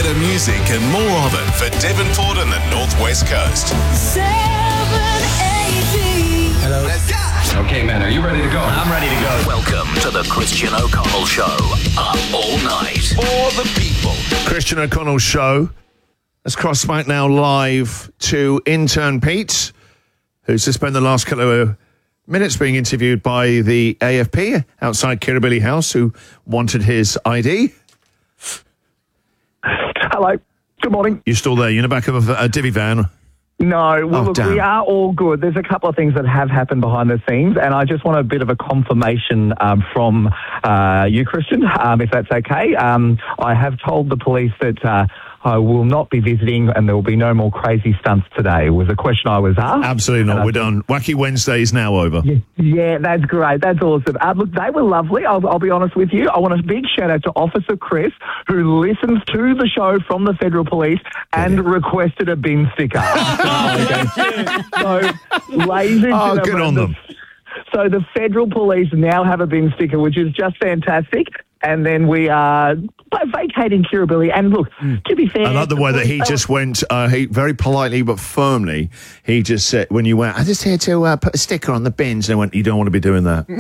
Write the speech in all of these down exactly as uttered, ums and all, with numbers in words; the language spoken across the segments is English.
better music and more of it for Devonport and the Northwest Coast. seven eighty. Hello. Let's go. Okay, man, are you ready to go? I'm ready to go. Welcome to the Christian O'Connell Show. Up all night. For the people. Christian O'Connell Show. Let's cross back now live to intern Pete, who's just spent the last couple of minutes being interviewed by the A F P outside Kirribilli House, who wanted his I D. Hello. Good morning. You still there? You're in the back of a, a divvy van. No, well, Oh, look, damn. we are all good. There's a couple of things that have happened behind the scenes, and I just want a bit of a confirmation um, from uh, you, Christian, um, if that's okay. Um, I have told the police that uh, I will not be visiting and there will be no more crazy stunts today, was a question I was asked. Absolutely not. And I We're done. Wacky Wednesday is now over. Yeah, yeah, that's great. That's awesome. Uh, look, they were lovely. I'll, I'll be honest with you. I want a big shout out to Officer Chris, who listens to the show from the Federal Police and requested a bin sticker. so, ladies and Oh, gentlemen, good on the- them. So the Federal Police now have a bin sticker, which is just fantastic. And then we are vacating Kirribilli. And look, to be fair, I like the way that he just went, uh, he very politely but firmly, he just said, when you went, I just here to uh, put a sticker on the bins, and I went, you don't want to be doing that.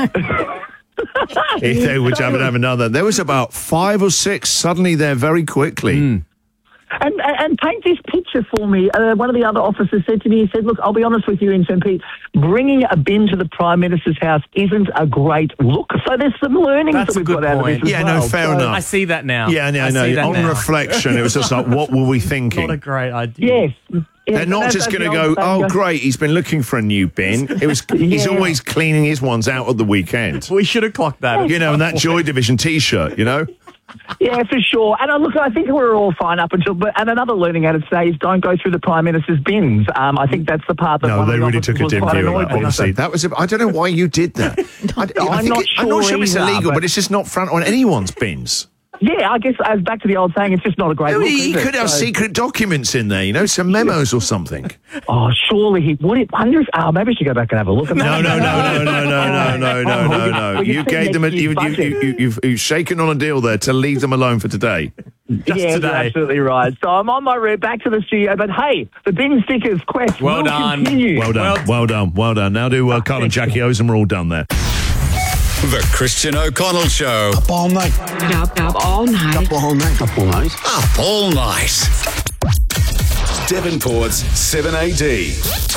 If they would have have another, there was about five or six suddenly there very quickly. And, and, and paint this picture for me. Uh, one of the other officers said to me, he said, look, I'll be honest with you, in Saint Pete, bringing a bin to the Prime Minister's house isn't a great look. So there's some learnings That's that a we've good got out of point. this as Yeah, well. no, fair So- enough. I see that now. Yeah, no, I no. see that On now. reflection, it was just like, what were we thinking? Not a great idea. Yes. yes. They're not That's- just that's going to the go, old saying, oh, great, he's been looking for a new bin. It was, he's Yeah. always cleaning his ones out at the weekend. We should have clocked that. You know, and that Joy Division T-shirt, you know? Yeah, for sure. And uh, look, I think we're all fine up until. But and another learning out of today is don't go through the Prime Minister's bins. Um, I think that's the part that No, one they of the really officers took a was dim quite view of annoyed that, with. honestly. That was, a, I don't know why you did that. I, I I'm think not it- I'm not sure sure it's either, illegal, but- but it's just not front on anyone's bins. Yeah, I guess as back to the old saying, it's just not a great look. He is it? could have So- secret documents in there, you know, some memos or something. Oh, surely he would. It wonder if. Oh, maybe I should go back and have a look at No, that. no, no, no, no, no, no, no, no, no, no. Well, you You said gave them a, next you, year's you, you, you, you've, you've shaken on a deal there to leave them alone for today. Just yeah, today. you're absolutely right. So I'm on my route back to the studio. But hey, the bin stickers quest Well will done. continue. Well done, Well- well done, well done. Now do uh, Carl and Jackie O's and we're all done there. The Christian O'Connell Show. Up all night. Up, up all night. Up all night. Up all night. Up all night. Devonport's seven A D.